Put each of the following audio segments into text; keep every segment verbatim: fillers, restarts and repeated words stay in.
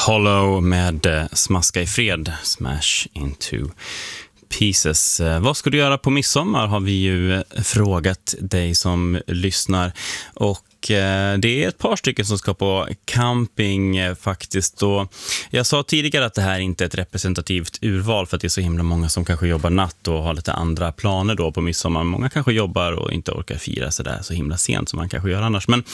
Hollow med uh, Smaska i fred, Smash into Pieces. Uh, vad ska du göra på midsommar har vi ju uh, frågat dig som lyssnar. Och det är ett par stycken som ska på camping faktiskt. Och jag sa tidigare att det här inte är ett representativt urval för att det är så himla många som kanske jobbar natt och har lite andra planer då på midsommar. Många kanske jobbar och inte orkar fira så där så himla sent som man kanske gör annars. Men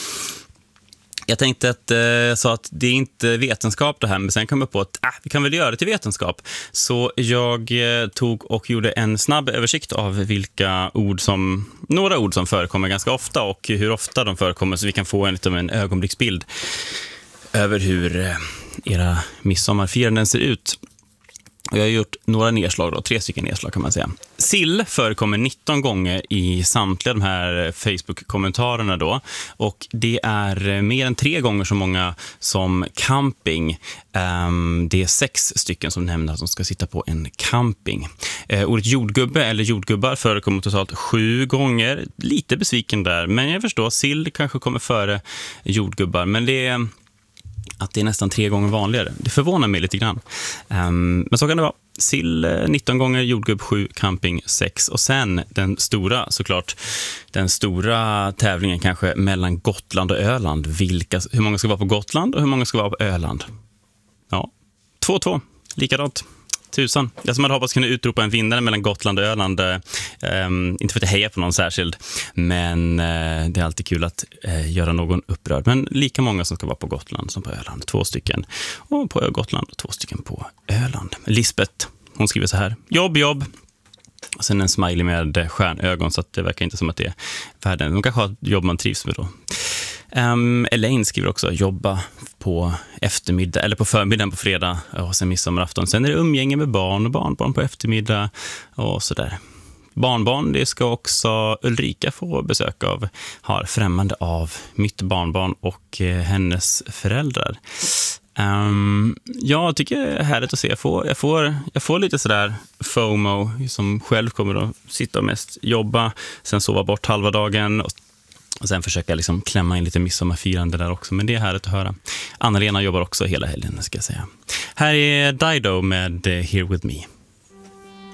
jag tänkte att jag eh, sa att det är inte vetenskap det här, men sen kom jag på att äh, vi kan väl göra det till vetenskap. Så jag eh, tog och gjorde en snabb översikt av vilka ord som, några ord som förekommer ganska ofta och hur ofta de förekommer, så vi kan få en, lite, en ögonblicksbild över hur eh, era midsommarfiranden ser ut. Jag har gjort några nedslag då, tre stycken nedslag kan man säga. Sill förekommer nitton gånger i samtliga de här Facebook-kommentarerna då. Och det är mer än tre gånger så många som camping. Um, det är sex stycken som nämner att de ska sitta på en camping. Uh, ordet jordgubbe eller jordgubbar förekommer totalt sju gånger. Lite besviken där, men jag förstår, sill kanske kommer före jordgubbar. Men det är att det är nästan tre gånger vanligare. Det förvånar mig lite grann. Um, men så kan det vara. Sill nitton gånger, jordgubb sju, camping sex. Och sen den stora, såklart, den stora tävlingen kanske mellan Gotland och Öland. Vilka, hur många ska vara på Gotland och hur många ska vara på Öland? Ja, två två. Likadant. Tusan. Jag som hade hoppats kunna utropa en vinnare mellan Gotland och Öland. Um, inte för att jag hejar på någon särskild, men uh, det är alltid kul att uh, göra någon upprörd. Men lika många som ska vara på Gotland som på Öland. Två stycken och på Gotland och två stycken på Öland. Lisbeth, hon skriver så här. Jobb, jobb. Och sen en smiley med stjärnögon, så att det verkar inte som att det är världen. De kanske har ett jobb man trivs med då. Um, Elaine skriver också jobba på eftermiddag eller på förmiddagen på fredag och sen midsommarafton. Sen är det umgänge med barn och barnbarn på eftermiddag och sådär. Barnbarn, det ska också Ulrika få besök av, har främmande av mitt barnbarn och eh, hennes föräldrar. Um, jag tycker det är härligt att se. Jag får, jag får, jag får lite sådär FOMO som själv kommer att sitta och mest jobba, sen sova bort halva dagen och Och sen försöka liksom klämma in lite midsommarfirande där också. Men det är härligt att höra. Anna-Lena jobbar också hela helgen, ska jag säga. Här är Dido med Here With Me.